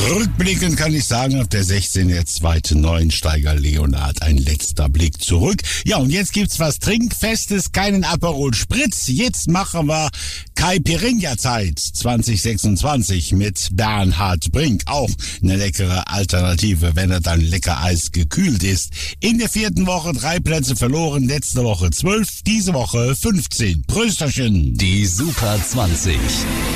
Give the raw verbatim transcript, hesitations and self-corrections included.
Rückblickend kann ich sagen, auf der sechzehn der zweite Neuensteiger Leonhard. Ein letzter Blick zurück. Ja, und jetzt gibt's was Trinkfestes, keinen Aperol Spritz. Jetzt machen wir Caipirinha-Zeit zwanzig sechsundzwanzig mit Bernhard Brink. Auch eine leckere Alternative, wenn er dann lecker Eis gekühlt ist. In der vierten Woche drei Plätze verloren, letzte Woche zwölf, diese Woche fünfzehn. Prösterchen. Die Super zwanzig.